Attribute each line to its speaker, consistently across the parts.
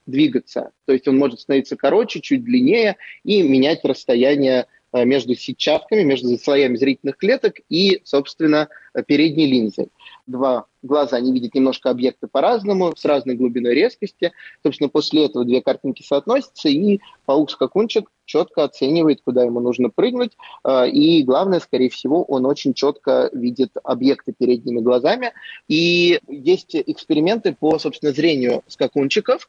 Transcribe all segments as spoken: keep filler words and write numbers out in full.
Speaker 1: двигаться. То есть он может становиться короче, чуть длиннее и менять расстояние э, между сетчатками, между слоями зрительных клеток и, собственно, э, передней линзой. Два глаза, они видят немножко объекты по-разному, с разной глубиной резкости. Собственно, после этого две картинки соотносятся, и паук-скакунчик четко оценивает, куда ему нужно прыгнуть. Э, И главное, скорее всего, он очень четко видит объекты передними глазами. И есть эксперименты по, собственно, зрению скакунчиков.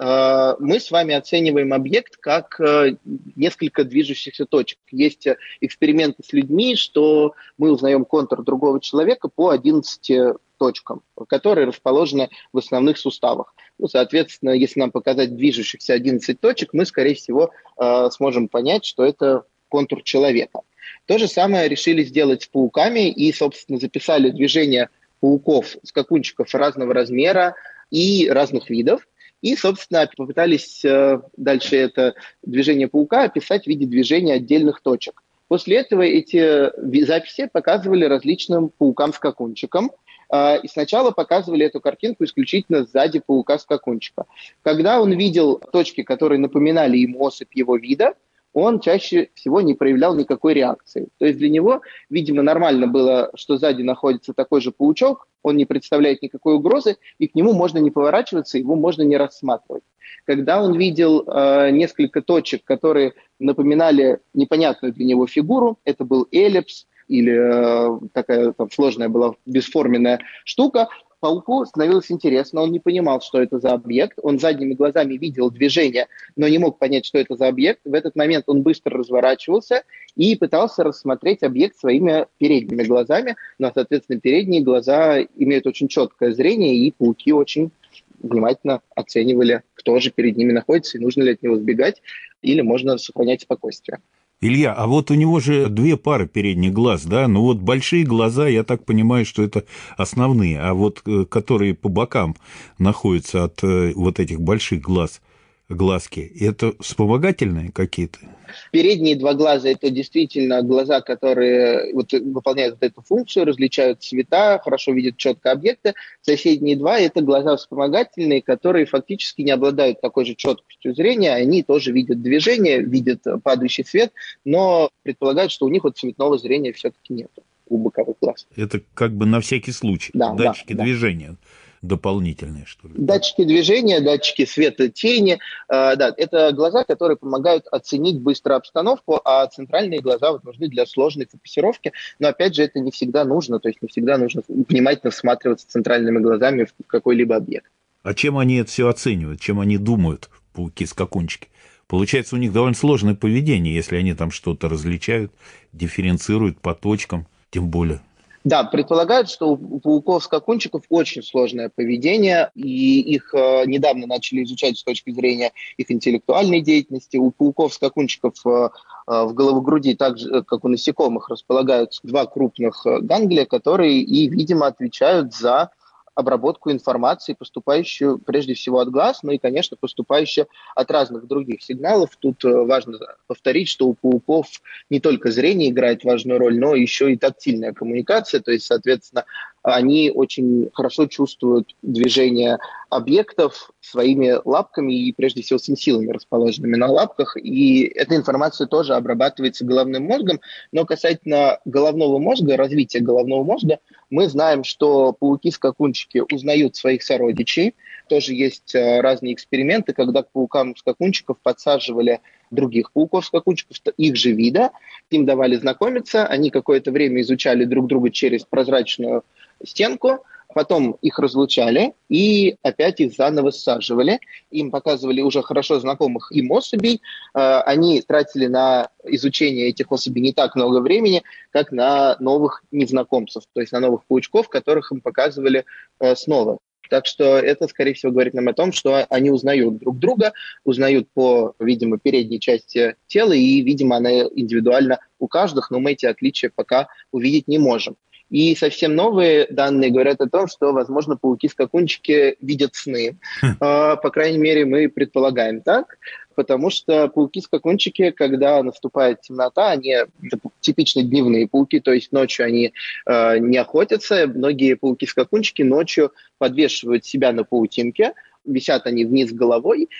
Speaker 1: Э, Мы с вами оцениваем объект как э, несколько движущихся точек. Есть э, эксперименты с людьми, что мы узнаем контур другого человека по одиннадцати точкам, которые расположены в основных суставах. Ну, соответственно, если нам показать движущихся одиннадцать точек, мы, скорее всего, э, сможем понять, что это контур человека. То же самое решили сделать с пауками и, собственно, записали движение пауков, скакунчиков разного размера и разных видов. И, собственно, попытались э, дальше это движение паука описать в виде движения отдельных точек. После этого эти ви- записи показывали различным паукам-скакунчикам. Э, И сначала показывали эту картинку исключительно сзади паука-скакунчика. Когда он видел точки, которые напоминали ему особь его вида, он чаще всего не проявлял никакой реакции. То есть для него, видимо, нормально было, что сзади находится такой же паучок, он не представляет никакой угрозы, и к нему можно не поворачиваться, его можно не рассматривать. Когда он видел э, несколько точек, которые напоминали непонятную для него фигуру, это был эллипс или э, такая там, сложная была бесформенная штука, пауку становилось интересно, он не понимал, что это за объект, он задними глазами видел движение, но не мог понять, что это за объект. В этот момент он быстро разворачивался и пытался рассмотреть объект своими передними глазами, но, соответственно, передние глаза имеют очень четкое зрение, и пауки очень внимательно оценивали, кто же перед ними находится, и нужно ли от него сбегать, или можно сохранять спокойствие.
Speaker 2: Илья, а вот у него же две пары передних глаз, да? Ну вот большие глаза, я так понимаю, что это основные, а вот э, которые по бокам находятся от э, вот этих больших глаз, глазки, это вспомогательные какие-то?
Speaker 1: Передние два глаза – это действительно глаза, которые вот, выполняют вот эту функцию, различают цвета, хорошо видят четко объекты. Соседние два – это глаза вспомогательные, которые фактически не обладают такой же четкостью зрения. Они тоже видят движение, видят падающий свет, но предполагают, что у них вот цветного зрения все-таки нет у боковых глаз.
Speaker 2: Это как бы на всякий случай,
Speaker 1: Да, да,
Speaker 2: датчики
Speaker 1: да.
Speaker 2: движения дополнительные, что ли?
Speaker 1: Датчики движения, датчики света, тени, э, да, это глаза, которые помогают оценить быстро обстановку, а центральные глаза вот нужны для сложной фокусировки, но опять же это не всегда нужно, то есть не всегда нужно внимательно всматриваться центральными глазами в какой-либо объект.
Speaker 2: А чем они это все оценивают, чем они думают, пауки-скакунчики? Получается, у них довольно сложное поведение, если они там что-то различают, дифференцируют по точкам, тем более.
Speaker 1: Да, предполагают, что у пауков-скакунчиков очень сложное поведение, и их э, недавно начали изучать с точки зрения их интеллектуальной деятельности. У пауков-скакунчиков э, э, в головогруди, так же, как у насекомых, располагаются два крупных э, ганглия, которые и, видимо, отвечают за обработку информации, поступающую прежде всего от глаз, ну и, конечно, поступающую от разных других сигналов. Тут э, важно повторить, что у пауков не только зрение играет важную роль, но еще и тактильная коммуникация, то есть, соответственно, они очень хорошо чувствуют движение объектов своими лапками и, прежде всего, сенсилами, расположенными на лапках, и эта информация тоже обрабатывается головным мозгом, но касательно головного мозга, развития головного мозга, мы знаем, что пауки-скакунчики узнают своих сородичей, тоже есть э, разные эксперименты, когда к паукам-скакунчиков подсаживали других пауков-скакунчиков их же вида, им давали знакомиться, они какое-то время изучали друг друга через прозрачную стенку, потом их разлучали и опять их заново саживали. Им показывали уже хорошо знакомых им особей. Э, Они тратили на изучение этих особей не так много времени, как на новых незнакомцев, то есть на новых паучков, которых им показывали э, снова. Так что это, скорее всего, говорит нам о том, что они узнают друг друга, узнают по, видимо, передней части тела, и, видимо, она индивидуальна у каждого, но мы эти отличия пока увидеть не можем. И совсем новые данные говорят о том, что, возможно, пауки-скакунчики видят сны. Э, По крайней мере, мы предполагаем так, потому что пауки-скакунчики, когда наступает темнота, они это типично дневные пауки, то есть ночью они э, не охотятся. Многие пауки-скакунчики ночью подвешивают себя на паутинке, висят они вниз головой,